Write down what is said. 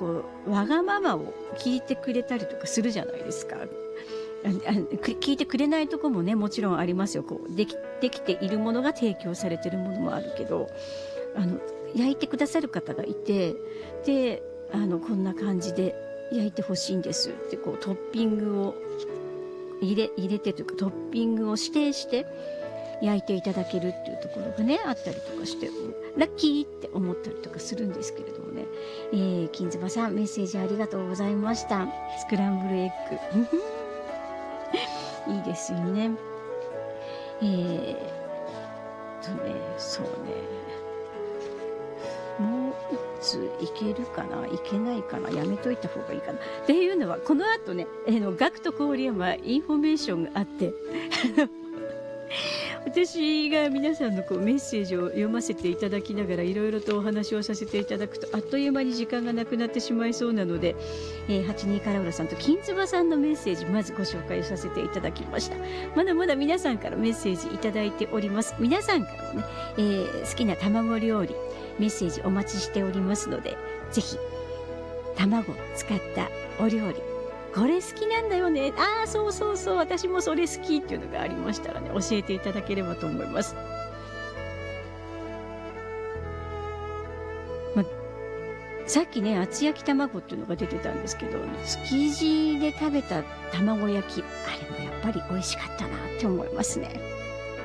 こうわがままを聞いてくれたりとかするじゃないですか。聞いてくれないとこもね、もちろんありますよ。こうできているものが提供されてるものもあるけど、焼いてくださる方がいて、でこんな感じで焼いてほしいんですってこうトッピングを入れてというか、トッピングを指定して焼いていただけるっていうところがねあったりとかして、ラッキーって思ったりとかするんですけれどもね。金妻さん、メッセージありがとうございました。スクランブルエッグいいですよね。そうね、もう一ついけるかな、いけないかな、やめといた方がいいかなっていうのは、この後ね、ガクト郡山インフォメーションがあって私が皆さんのこうメッセージを読ませていただきながらいろいろとお話をさせていただくと、あっという間に時間がなくなってしまいそうなので、82から浦さんと金妻さんのメッセージまずご紹介させていただきました。まだまだ皆さんからメッセージいただいております。皆さんからもね、好きな卵料理メッセージお待ちしておりますので、ぜひ卵を使ったお料理、これ好きなんだよね、ああそうそうそう、私もそれ好きっていうのがありましたらね、教えていただければと思います。さっきね、厚焼き卵っていうのが出てたんですけど、築地で食べた卵焼き、あれもやっぱり美味しかったなって思いますね。